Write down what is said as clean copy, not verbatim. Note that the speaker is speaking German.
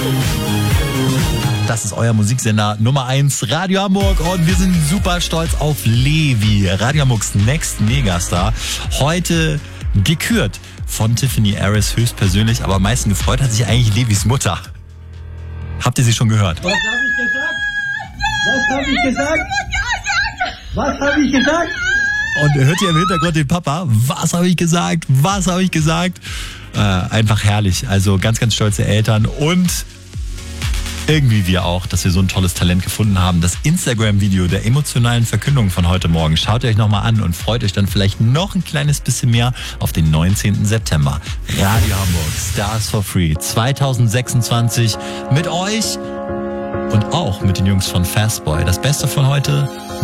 Das ist euer Musiksender Nummer 1, Radio Hamburg, und wir sind super stolz auf Levi, Radio Hamburgs Next Megastar. Heute gekürt von Tiffany Harris höchstpersönlich, aber am meisten gefreut hat sich eigentlich Levis Mutter. Habt ihr sie schon gehört? Was habe ich gesagt? Was habe ich gesagt? Was habe ich gesagt? Und hört ihr im Hintergrund den Papa? Was habe ich gesagt? Was habe ich gesagt? Einfach herrlich. Also ganz, ganz stolze Eltern und irgendwie wir auch, dass wir so ein tolles Talent gefunden haben. Das Instagram-Video der emotionalen Verkündung von heute Morgen schaut ihr euch nochmal an und freut euch dann vielleicht noch ein kleines bisschen mehr auf den 19. September. Radio Hamburg, Stars for Free 2026 mit euch und auch mit den Jungs von Fastboy. Das Beste von heute: